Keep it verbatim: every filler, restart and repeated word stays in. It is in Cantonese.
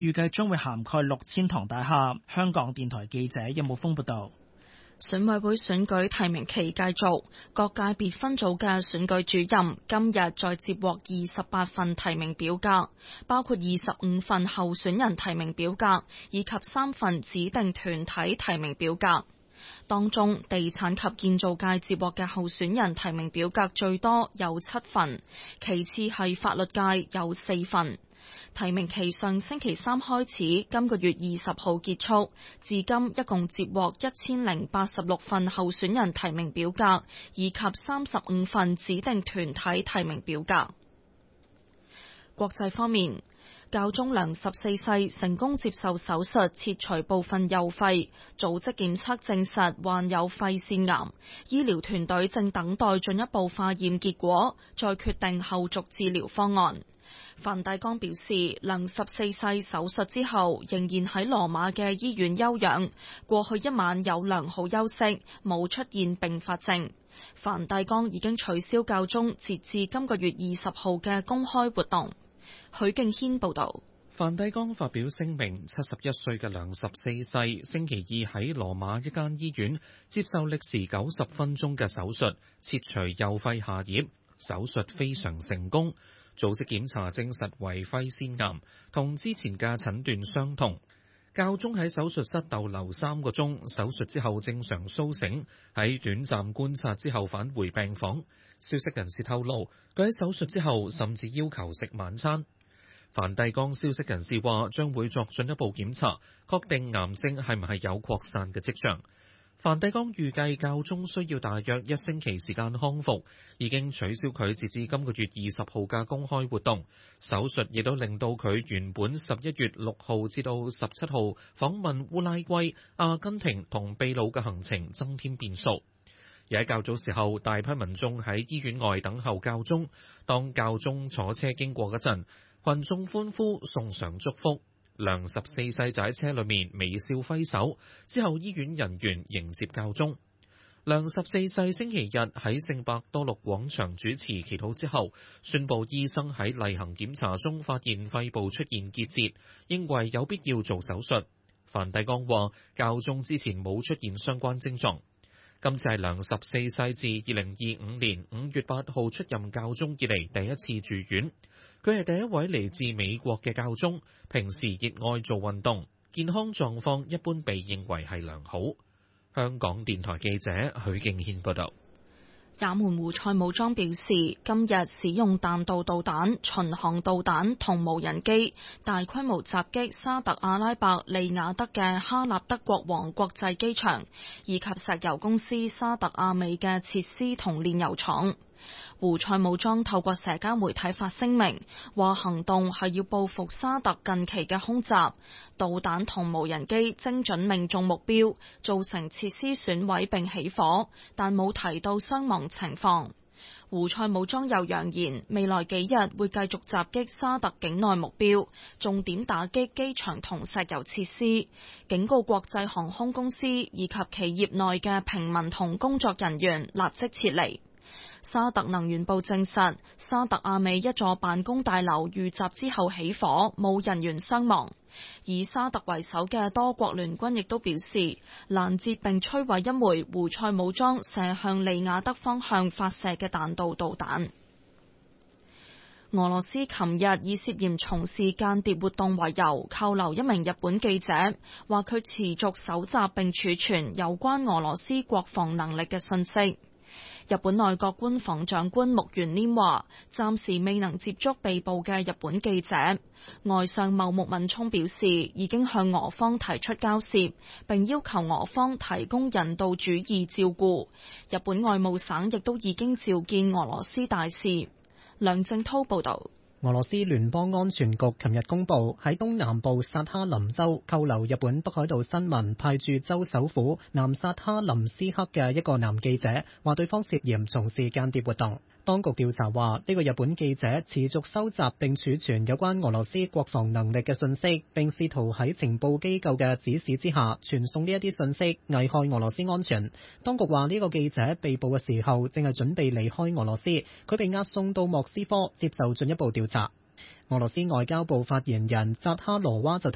預計將會涵蓋六千幢大廈。香港電台記者任武峰報道。 選委會選舉提名期繼續，各界別分組嘅選舉主任今日再接獲二十八份提名表格，包括二十五份候選人提名表格以及三份指定團體提名表格。當中，地產及建造界接獲嘅候選人提名表格最多，有七份，其次係法律界有四份。提名期上星期三開始，今個月二十號結束，至今一共接獲一千零八十六份候選人提名表格，以及三十五份指定團體提名表格。國際方面，教宗良十四世成功接受手術切除部分右肺，組織檢測證實患有肺腺癌，醫療團隊正等待進一步化驗結果，再決定後續治療方案。梵蒂岡表示，良十四世手術之後仍然喺羅馬嘅醫院休養，過去一晚有良好休息，冇出現併發症。梵蒂岡已經取消教宗截至今個月二十號嘅公開活動。許敬軒報導。 梵蒂岡發表聲明，七十一歲嘅良十四世星期二喺羅馬一間醫院接受歷時九十分鐘嘅手術，切除右肺下葉，手術非常成功。組織檢查證實為肺腺癌，同之前嘅診斷相同。教宗喺手術室逗留三個鐘，手術之後正常甦醒，喺短暫觀察之後返回病房。消息人士透露，佢喺手術之後甚至要求食晚餐。梵蒂岡消息人士話，將會作進一步檢查，確定癌症係唔係有擴散嘅跡象。梵蒂岡預計教宗需要大約一星期時間康復，已經取消佢截至今個月二十號嘅公開活動。手術亦都令到佢原本十一月六號至到十七號訪問烏拉圭、阿根廷同秘魯嘅行程增添變數。而喺較早時候，大批民眾喺醫院外等候教宗。當教宗坐車經過嗰陣，群眾歡呼送上祝福。良十四世就喺車裏面微笑揮手，之後醫院人員迎接教宗。良十四世星期日喺聖伯多祿廣場主持祈禱之後，宣布醫生喺例行檢查中發現肺部出現結節，認為有必要做手術。梵蒂岡話教宗之前冇出現相關症狀。今次係良十四世自二零二五年五月八號出任教宗以嚟第一次住院。佢係第一位嚟自美國嘅教宗，平時熱愛做運動，健康狀況一般被認為係良好。香港電台記者許敬軒報道。 也門胡塞武裝表示，今日使用彈道導彈、巡航導彈同無人機大規模襲擊沙特阿拉伯利雅得嘅哈納德國王國際機場，以及石油公司沙特阿美嘅設施同煉油廠。胡塞武裝透過社交媒體發聲明，話行動係要報復沙特近期嘅空襲，導彈同無人機精準命中目標，造成設施損毀並起火，但冇提到傷亡情況。胡塞武裝又揚言，未來幾日會繼續襲擊沙特境內目標，重點打擊機場同石油設施，警告國際航空公司以及企業內嘅平民同工作人員立即撤離。沙特能源部證實，沙特阿美一座辦公大樓遇襲之後起火，冇人員傷亡。以沙特為首嘅多國聯軍亦都表示，攔截並摧毀一枚胡塞武裝射向利雅得方向發射嘅彈道導彈。俄羅斯琴日以涉嫌從事間諜活動為由，扣留一名日本記者，話佢持續搜集並儲存有關俄羅斯國防能力嘅信息。日本內閣官房長官木原稔話，暫時未能接觸被捕嘅日本記者。外相茂木敏充表示，已經向俄方提出交涉，並要求俄方提供人道主義照顧。日本外務省亦都已經召見俄羅斯大使。梁正濤報道。 俄羅斯聯邦安全局琴日公布，喺東南部薩哈林州扣留日本北海道新聞派駐州首府南薩哈林斯克嘅一個男記者，話對方涉嫌從事間諜活動。當局調查話，呢個日本記者持續收集並儲存有關俄羅斯國防能力嘅信息，並試圖喺情報機構嘅指示之下傳送呢一啲信息，危害俄羅斯安全。當局話呢個記者被捕嘅時候正係準備離開俄羅斯，佢被押送到莫斯科接受進一步調查。俄羅斯外交部發言人扎哈羅娃就